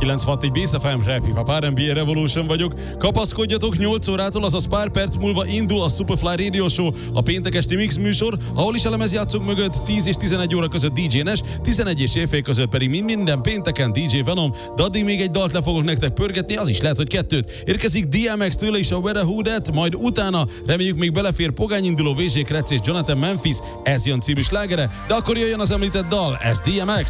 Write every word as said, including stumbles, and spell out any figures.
kilenc hat négy Bész ef em, Rap Hip Hop er end bé Revolution vagyok. Kapaszkodjatok, nyolc órától, azaz pár perc múlva indul a Superfly Radio Show, a péntek esti mix műsor, ahol is elemezjátszók mögött tíz és tizenegy óra között dé dzsé Nes, tizenegy és éjfél között pedig mind minden pénteken dé dzsé Venom, de addig még egy dalt le fogok nektek pörgetni, az is lehet, hogy kettőt. Érkezik dé em iksz tőle is a Where Who That, majd utána reméljük még belefér pogányinduló vé zsé Kretz és Jonathan Memphis, ez jön című slágere, de akkor jöjjön az említett dal, ez dé em iksz.